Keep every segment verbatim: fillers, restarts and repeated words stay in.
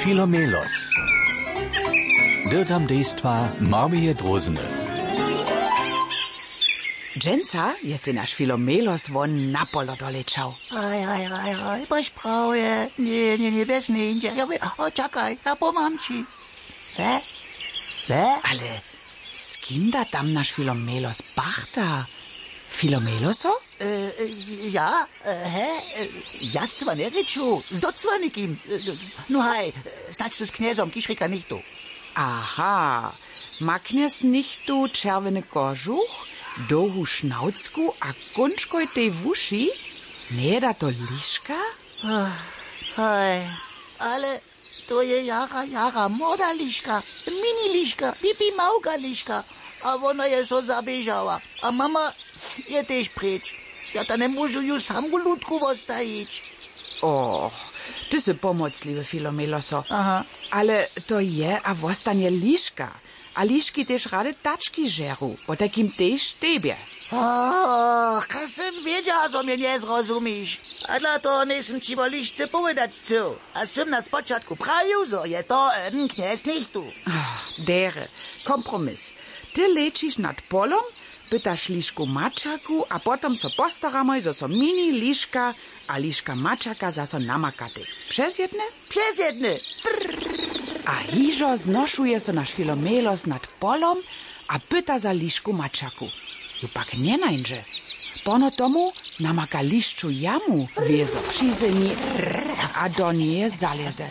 Filomelos. Dirtam dejstva Marmije Drozene. Dżęca je si nasz Filomelos won na polo dolečał. Aj, aj, aj, aj, boś prawie. Nie, nie, nie, bez ninja. Ja by, o, czekaj, ja pomam ci. He? He? Ale z kim da tam nasz Filomelos bachta? Filomeloso? E, e, ja, e, he? E, ja z Cwanericu, z docwanikim. E, no hej, snać tu z kniezom, kiszrika nicht tu. Aha, ma kniez nicht tu czerwony kożuch, dohu šnaucku a končkoj tej vuši? Nie da to liška? Hej, ale to je jara, jara moda liška, mini liška, pipi małka liška. A ona je so zabieżała. A mama je też precz. Ja ta ne môžu ju samu ľudku postajić. Och, ty si pomocliwy, Filomeloso. Aha. Ale to je a vostanie liška. A liški też rade tački žeru, po takim też tebie. Och, ka sem wiedziała, że mnie nie zrozumisz. A dla to nisem ci o lišce povedać co. A sem na spočatku prawił, że je to en kniez nicht tu. Ach, dere, kompromis. Ty lečiš nad polom, pytaš lišku mačaku, a potom so postaramoj, zo so mini liška a liška mačaka zaso namakaty. Przez jedne? Przez jedne. A hižo znošuje so naš Filomelos nad polom a pyta za lišku mačaku. Ju pak nie nańdže. Pono tomu namaka lišču jamu, wiezo přizemí a do nie zaleze.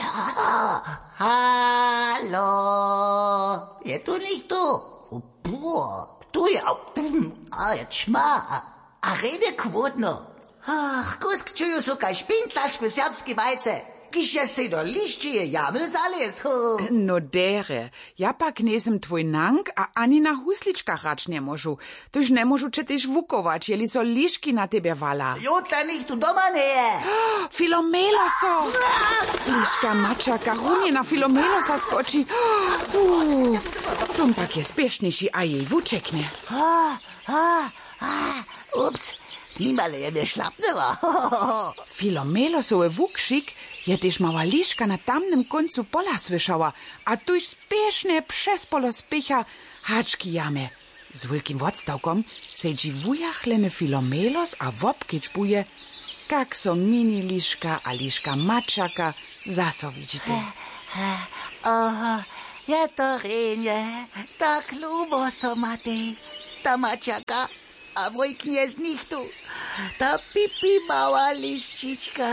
Halo, je tu nicht tu? Puh, tu je, a je čma, a rede kvotno. Ach, kusk čuju so kaj špintlaške serbske vajce. Kiž je se do liščije jamy zalez. No dere, ja pak nesem tvoj nank, a ani na husličkach rač ne možu. Tož ne možu četiš vukovač, jeli so liški na tebe vala. Jutla nicht tu doma ne je. Filomeloso! Liška mačaka runie na Filomelosa skoči. Uh, tom pak je spešniejši a jej vučekne. Ah, ah, ah, ups, nimale je mnie šlapnęła. Filomelosowy vuksik je też mała liška na tamnym końcu pola słyszała, a tuż spiesznie przez polo spycha haczki jamy. Z wielkim odstawkom sedzi wujachleny Filomelos a wopkiczbuje, jak so mini liška a liška mačaka zaso widzite. Aha, je to renie, tak lubo so matej, ta mačaka, a mój kniez nicht tu, ta pipi mała liščička.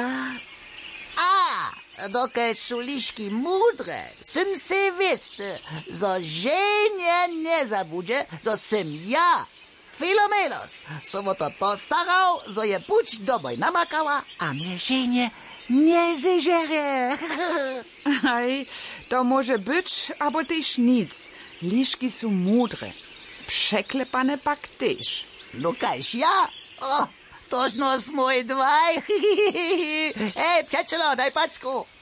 A, dokud su liški mudre, sem se veste, zo ženje ne zabuđe, zo sem ja, Filomelos, som o to postaral, zo je puć domoj namakała, a mnie ženje nie zežere. Aj, to może być, abo też nic. Liški su mudre, przeklepane pak też. No kajś ja? O, toż nos mój dwaj. Ej, pčečelo, daj packu.